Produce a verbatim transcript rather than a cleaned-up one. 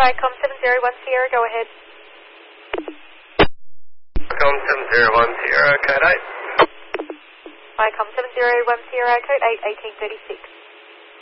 Viacom seven zero one Sierra, go ahead. Viacom seven zero one Sierra, code eight. Viacom seven zero one Sierra, code eight, eighteen thirty-six.